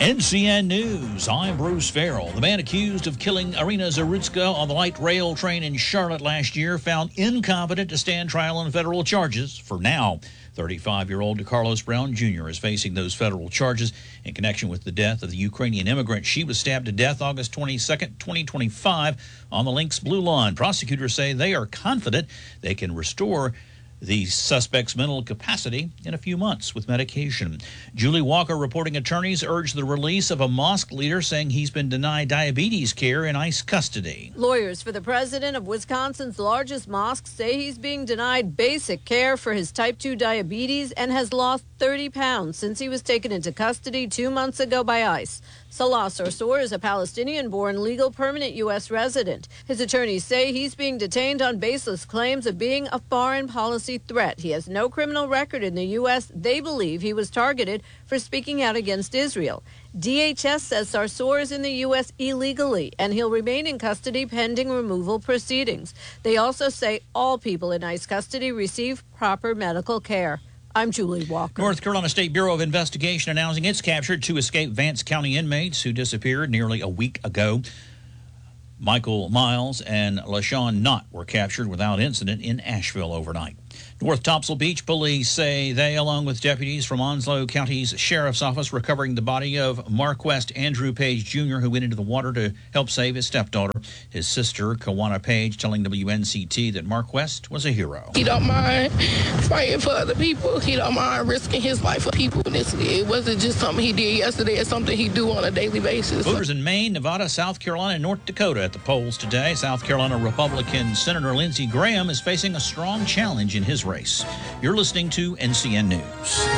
NCN News, I'm Bruce Farrell. The man accused of killing Irina Zarutska on the light rail train in Charlotte last year found incompetent to stand trial on federal charges for now. 35-year-old Carlos Brown Jr. is facing those federal charges in connection with the death of the Ukrainian immigrant. She was stabbed to death August 22nd, 2025 on the Lynx Blue Line. Prosecutors say they are confident they can restore the suspect's mental capacity in a few months with medication. Julie Walker reporting attorneys urged the release of a mosque leader saying he's been denied diabetes care in ICE custody. Lawyers for the president of Wisconsin's largest mosque say he's being denied basic care for his type 2 diabetes and has lost 30 pounds since he was taken into custody 2 months ago by ICE. Salah Sarsour is a Palestinian-born legal permanent U.S. resident. His attorneys say he's being detained on baseless claims of being a foreign policy threat. He has no criminal record in the U.S. They believe he was targeted for speaking out against Israel. DHS says Sarsour is in the U.S. illegally, and he'll remain in custody pending removal proceedings. They also say all people in ICE custody receive proper medical care. I'm Julie Walker. North Carolina State Bureau of Investigation announcing it's captured 2 escaped Vance County inmates who disappeared nearly a week ago. Michael Miles and LaShawn Knott were captured without incident in Asheville overnight. North Topsail Beach police say they, along with deputies from Onslow County's Sheriff's Office, recovering the body of Marquest Andrew Page Jr., who went into the water to help save his stepdaughter. His sister, Kawana Page, telling WNCT that Marquest was a hero. He don't mind fighting for other people. He don't mind risking his life for people. It wasn't just something he did yesterday. It's something he do on a daily basis. Voters in Maine, Nevada, South Carolina, and North Dakota at the polls today. South Carolina Republican Senator Lindsey Graham is facing a strong challenge in his race. You're listening to NCN News.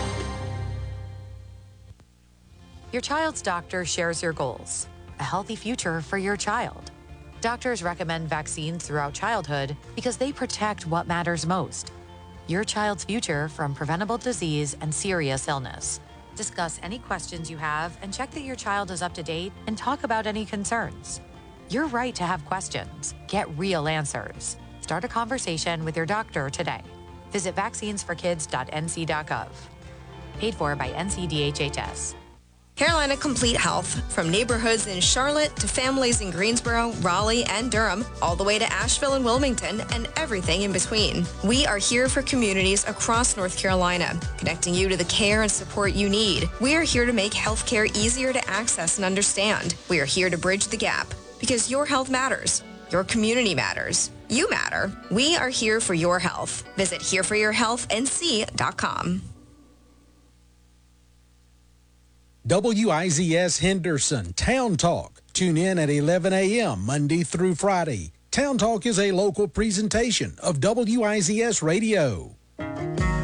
Your child's doctor shares your goals, a healthy future for your child. Doctors recommend vaccines throughout childhood because they protect what matters most, your child's future from preventable disease and serious illness. Discuss any questions you have and check that your child is up to date and talk about any concerns. You're right to have questions. Get real answers. Start a conversation with your doctor today. Visit vaccinesforkids.nc.gov. Paid for by NCDHHS. Carolina Complete Health. From neighborhoods in Charlotte to families in Greensboro, Raleigh, and Durham, all the way to Asheville and Wilmington, and everything in between. We are here for communities across North Carolina, connecting you to the care and support you need. We are here to make healthcare easier to access and understand. We are here to bridge the gap, because your health matters. Your community matters. You matter. We are here for your health. Visit hereforyourhealthnc.com. WIZS Henderson Town Talk. Tune in at 11 a.m. Monday through Friday. Town Talk is a local presentation of WIZS Radio.